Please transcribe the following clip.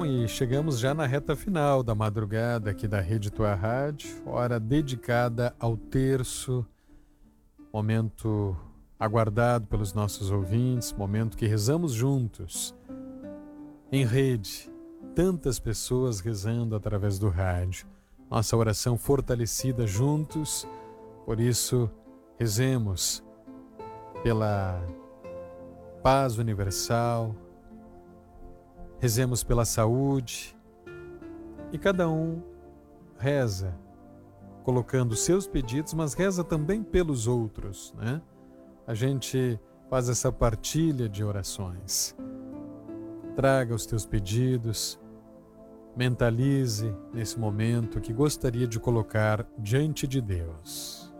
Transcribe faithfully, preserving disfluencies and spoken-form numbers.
Bom, e chegamos já na reta final da madrugada aqui da Rede Tua Rádio, hora dedicada ao terço, momento aguardado pelos nossos ouvintes, momento que rezamos juntos, em rede, tantas pessoas rezando através do rádio, nossa oração fortalecida juntos, por isso rezemos pela paz universal, rezemos pela saúde e cada um reza colocando seus pedidos, mas reza também pelos outros, né? A gente faz essa partilha de orações. Traga os teus pedidos, mentalize nesse momento que gostaria de colocar diante de Deus.